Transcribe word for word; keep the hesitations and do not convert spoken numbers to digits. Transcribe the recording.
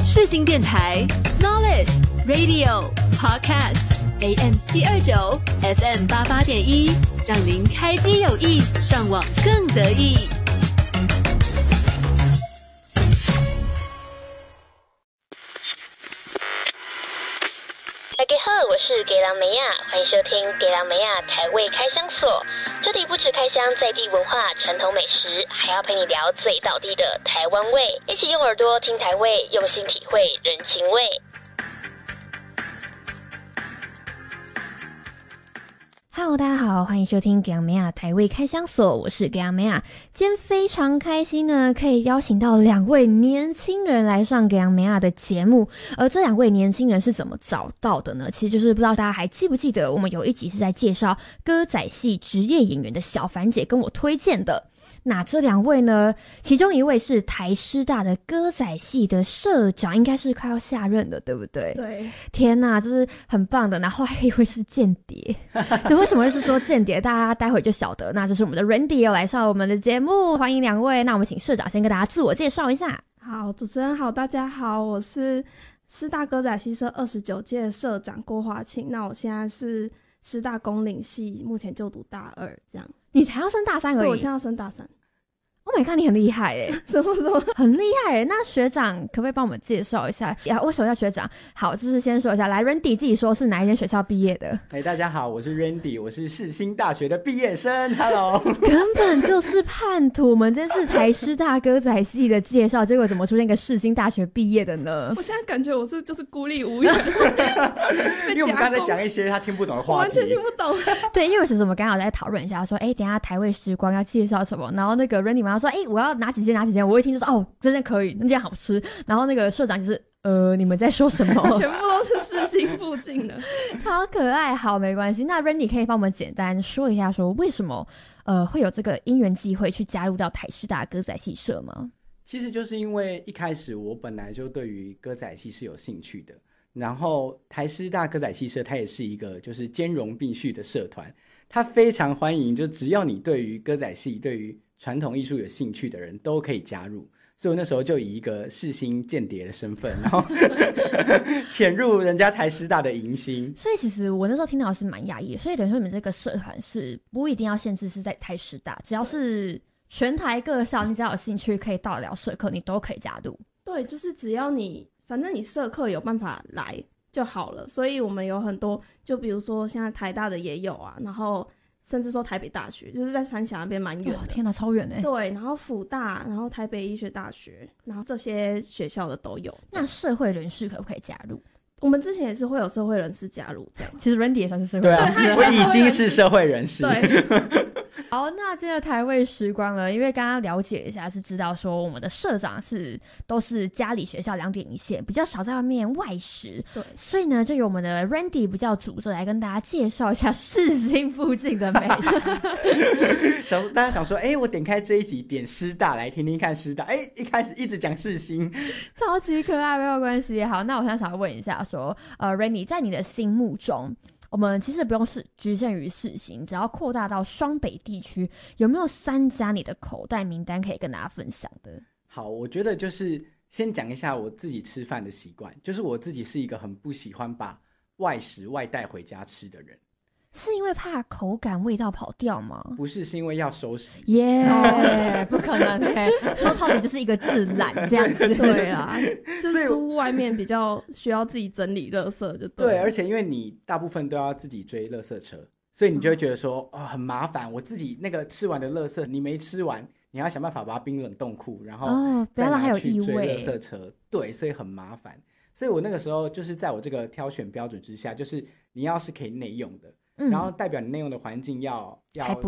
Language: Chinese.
世新电台 Knowledge Radio Podcast A M 七二九 F M 八八点一，让您开机有益，上网更得意。 大家好，我是给郎梅亚，欢迎收听给郎梅亚台味开箱所。这里不只开箱在地文化、传统美食，还要陪你聊最道地的台湾味，一起用耳朵听台味，用心体会人情味。Hello， 大家好，欢迎收听给郎梅亚台味开箱所，我是给郎梅亚。今天非常开心呢，可以邀请到两位年轻人来上给郎梅亚的节目。而这两位年轻人是怎么找到的呢？其实就是不知道大家还记不记得，我们有一集是在介绍歌仔戏职业演员的小凡姐跟我推荐的。那这两位呢，其中一位是台师大的歌仔戏的社长，应该是快要下任了，对不对？ 对。 天哪，就是很棒的。然后还有一位是间谍。对，为什么会是说间谍？大家待会就晓得。那这是我们的 Randy 要来上我们的节目，欢迎两位。那我们请社长先跟大家自我介绍一下。 好，主持人好，大家好，我是师大歌仔戏社二十九届社长郭华庆。那我现在是师大公领系，目前就读大二，这样。 你才要升大三而已？ 对，我现在要升大三。 Oh my god， 你很厉害耶！ 什么什么？ 很厉害耶！那学长可不可以帮我们介绍一下呀？为什么叫学长？好，就是先说一下，来 Randy 自己说是哪一间学校毕业的？ 哎、hey, 大家好，我是 Randy， 我是世新大学的毕业生。Hello， 根本就是叛徒！我们这是台师大歌仔戏的介绍，结果怎么出现一个世新大学毕业的呢？ 我现在感觉我是就是孤立无援， 因为我们刚才讲一些他听不懂的话题， 完全听不懂。 对，因为其实我们刚好在讨论一下，说，哎、欸，等一下台味时光要介绍什么，然后那个 Randy 马上说，哎、欸，我要拿几件拿几件，我一听就说，哦，这件可以，那件好吃。然后那个社长就是，呃，你们在说什么？ 全部都是世新附近的， 好可爱。好，没关系。那 Randy 可以帮我们简单说一下，说为什么呃会有这个因缘机会去加入到台师大歌仔戏社吗？ 其实就是因为一开始我本来就对于歌仔戏是有兴趣的，然后台师大歌仔戏社它也是一个就是兼容并蓄的社团，它非常欢迎，就只要你对于歌仔戏、对于传统艺术有兴趣的人都可以加入。所以我那时候就以一个世新间谍的身份，然后潜入人家台师大的迎新。 所以其实我那时候听到是蛮讶异的，所以等于说你们这个社团是不一定要限制是在台师大，只要是全台各校，你只要有兴趣可以到得了社课，你都可以加入。 对，就是只要你反正你社课有办法来就好了。所以我们有很多，就比如说现在台大的也有啊，然后甚至说台北大学，就是在三峡那边蛮远的。 哦，天哪，超远耶。 对，然后辅大，然后台北医学大学，然后这些学校的都有。 那社会人士可不可以加入？ 我们之前也是会有社会人士加入这样。 其实 Randy 也算是社会人士。 对啊，我已经是社会人士。 对。 好，那这个台味时光了，因为刚刚了解一下，是知道说我们的社长是都是家里学校两点一线，比较少在外面外食。 对， 所以呢，就由我们的 Randy 比较主责来跟大家介绍一下世新附近的美食。 想大家想说，哎、欸，我点开这一集点师大来听听看师大，哎、欸，一开始一直讲世新， 超级可爱，没有关系。好，那我现在想问一下说，呃 Randy 在你的心目中，我们其实不用是局限于世新，只要扩大到双北地区，有没有三家你的口袋名单可以跟大家分享的？ 好，我觉得就是先讲一下我自己吃饭的习惯，就是我自己是一个很不喜欢把外食外带回家吃的人。 是因为怕口感味道跑掉吗？ 不是，是因为要收拾。 耶、yeah, 不可能耶、欸、说到底就是一个字懒这样子。 对啦，就是租外面比较需要自己整理垃圾就对。 对，而且因为你大部分都要自己追垃圾车，所以你就会觉得说、嗯哦、很麻烦，我自己那个吃完的垃圾你没吃完，你要想办法把它冰冷冻库，然后再拿去追垃圾车、哦、对，所以很麻烦。所以我那个时候就是在我这个挑选标准之下，就是你要是可以内用的，嗯、然后代表你内用的环境要要